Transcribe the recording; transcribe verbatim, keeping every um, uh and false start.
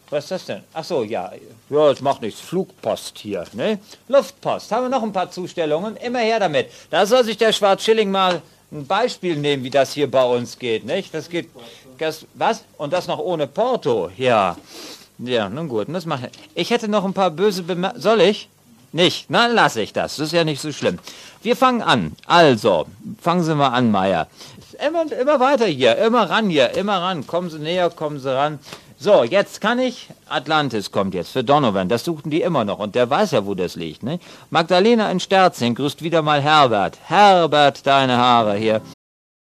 Was ist das denn? Ach so, ja. Ja, das macht nichts. Flugpost hier, ne? Luftpost. Haben wir noch ein paar Zustellungen? Immer her damit. Da soll sich der Schwarzschilling mal ein Beispiel nehmen, wie das hier bei uns geht, nicht? Das geht... Das, was? Und das noch ohne Porto? Ja. Ja, nun gut. Das macht, ich hätte noch ein paar böse Bemerkungen. Soll ich? Nicht? Na, lasse ich das. Das ist ja nicht so schlimm. Wir fangen an. Also, fangen Sie mal an, Meier. Immer, immer weiter hier. Immer ran hier. Immer ran. Kommen Sie näher, kommen Sie ran. So, jetzt kann ich, Atlantis kommt jetzt für Donovan, das suchten die immer noch und der weiß ja, wo das liegt, ne? Magdalena in Sterzing grüßt wieder mal Herbert. Herbert, deine Haare hier.